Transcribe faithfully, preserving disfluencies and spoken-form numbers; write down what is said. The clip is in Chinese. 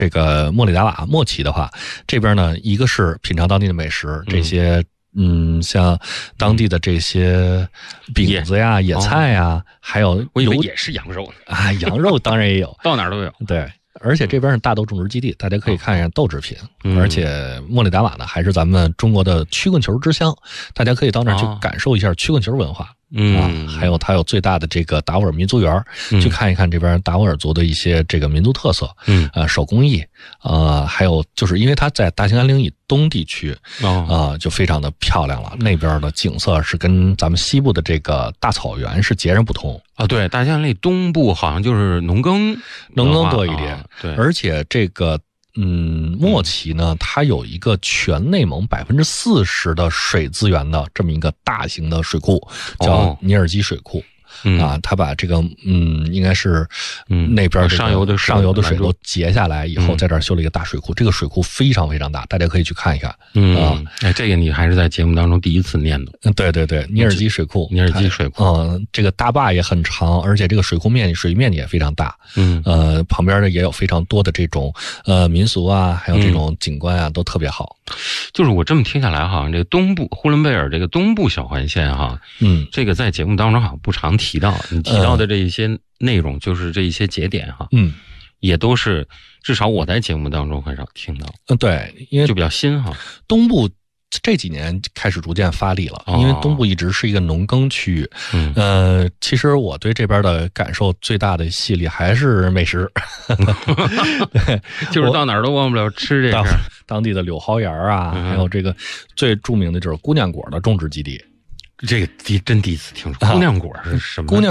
这个莫里达瓦莫奇的话，这边呢，一个是品尝当地的美食，这些嗯，像当地的这些饼子呀、野菜呀，还有我以为也是羊肉呢啊，羊肉当然也有， 到哪儿都有。 对。而且这边是大豆种植基地，大家可以看一下豆制品。嗯、而且莫里达瓦呢，还是咱们中国的曲棍球之乡，大家可以到那儿去感受一下曲棍球文化。 嗯啊，还有它有最大的这个达斡尔民族园， 嗯、 去看一看这边达斡尔族的一些这个民族特色， 嗯， 呃，手工艺，呃，还有就是因为它在大兴安岭以东地区，啊、 哦呃，就非常的漂亮了。那边的景色是跟咱们西部的这个大草原是截然不同啊。对，大兴安岭东部好像就是农耕， 农耕多一点， 啊、对， 而且这个。嗯，莫奇呢，它有一个全内蒙百分之四十的水资源的这么一个大型的水库，叫尼尔基水库。 嗯、 啊，他把这个嗯，应该是嗯那边上游的上游的水都截下来以后，在这儿修了一个大水库。这个水库非常非常大，大家可以去看一看。 嗯啊， 哎，这个你还是在节目当中第一次念的。 嗯，对对对，尼尔基水库， 尼尔基水库， 嗯，这个大坝也很长，而且这个水库面积、水面积也非常大。 嗯， 呃，旁边呢也有非常多的这种呃民俗啊，还有这种景观啊， 嗯、 都特别好。 就是我这么听下来，好像这个东部呼伦贝尔这个东部小环线哈， 嗯， 这个在节目当中好像不常提到。你提到的这一些内容，就是这一些节点哈， 嗯， 也都是至少我在节目当中很少听到。 嗯，对，因为就比较新哈。 东部这几年开始逐渐发力了， 哦、 因为东部一直是一个农耕区域。 嗯， 呃，其实我对这边的感受最大的吸引力还是美食， 对，就是到哪儿都忘不了吃这个。 当地的柳蒿园啊， 嗯、 还有这个最著名的就是姑娘果的种植基地。 这个第真第一次听说，姑娘果是什么？ 姑娘。